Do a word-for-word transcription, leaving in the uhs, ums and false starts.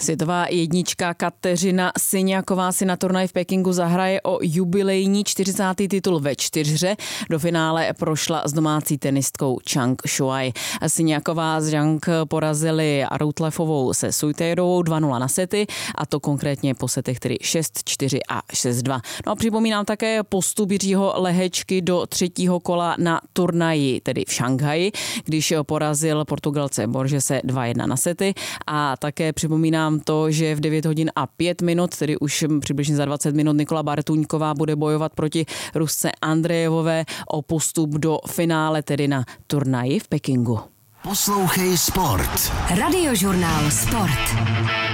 Světová jednička Kateřina Syňáková si na turnaji v Pekingu zahraje o jubilejní čtyřicátý titul ve čtyřhře. Do finále prošla s domácí tenistkou Zhang Shuai. Syňáková s Zhang porazili Routlefovou se Suitejrovou dva nula na sety, a to konkrétně po setech tedy šest čtyři a šest dva. No a připomínám také postup Jiřího Lehečky do třetího kola na turnaji, tedy v Šanghaji, když porazil Portugalce Borgese dva jedna na sety, a také připomínám to, že v devět hodin a pět minut, tedy už přibližně za dvacet minut, Nikola Bartuňková bude bojovat proti Rusce Andrejevové o postup do finále, tedy na turnaji v Pekingu. Poslouchej sport. Radiožurnál Sport.